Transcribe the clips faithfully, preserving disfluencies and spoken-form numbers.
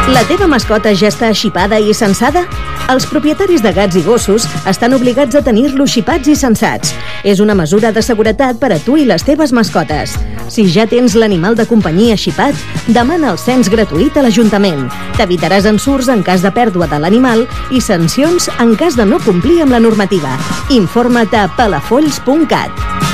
La teva mascota ja està xipada i censada? Els propietaris de gats i gossos estan obligats a tenir-los xipats i censats. És una mesura de seguretat per a tu i les teves mascotes. Si ja tens l'animal de companyia xipat, demana el cens gratuït a l'Ajuntament. T'evitaràs ensurts en cas de pèrdua de l'animal i sancions en cas de no complir amb la normativa. Informa't a palafolls punt cat.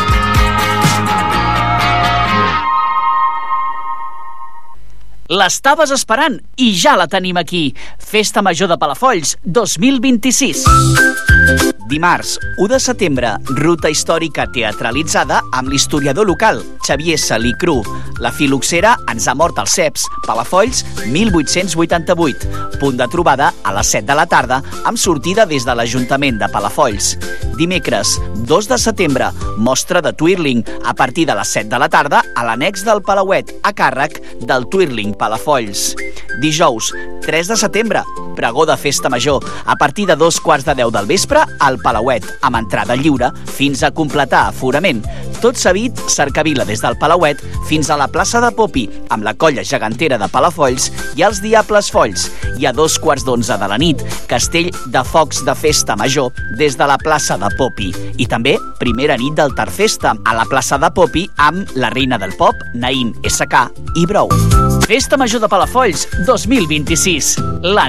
L'estaves esperant i ja la tenim aquí. Festa Major de Palafolls dos mil vint-i-sis. Dimarts, u de setembre, ruta històrica teatralitzada amb l'historiador local, Xavier Salí Cru. La filoxera ens ha mort als ceps, Palafolls, mil vuit-cents vuitanta-vuit. Punt de trobada a les set de la tarda, amb sortida des de l'Ajuntament de Palafolls. Dimecres, dos de setembre, mostra de Twirling, a partir de les set de la tarda a l'annex del Palauet, a càrrec del Twirling Palafolls. Dijous, tres de setembre, pregó de Festa Major, a partir de dos quarts de deu del vespre al Palauet, amb entrada lliure fins a completar aforament. Tot seguit, cercavila des del Palauet fins a la plaça de Popi, amb la colla gegantera de Palafolls i els Diables Folls. I a dos quarts d'onze de la nit, castell de focs de Festa Major des de la plaça de Popi. I també primera nit del Tarfesta, a la plaça de Popi amb la reina del pop, Naïm S K i Brou. Festa Major de Palafolls dos mil vint-i-sis. La